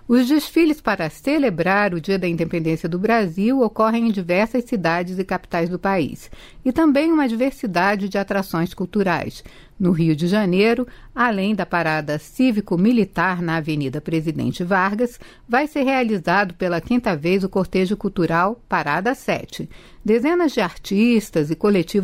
Os desfiles para celebrar o Dia da Independência do Brasil ocorrem em diversas cidades e capitais do país, e também uma diversidade de atrações culturais. No Rio de Janeiro, além da parada cívico-militar na Avenida Presidente Vargas, vai ser realizado pela 5ª vez o cortejo cultural Parada 7. Dezenas de artistas e coletivos